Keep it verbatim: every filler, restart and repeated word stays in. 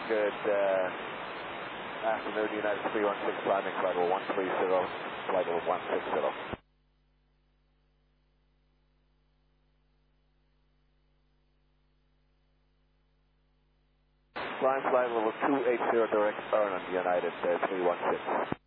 Good uh, afternoon, United three one six, climbing flight level one three zero, flight level one six zero. Climb flight level two eight zero, direct earn on United uh, three one six.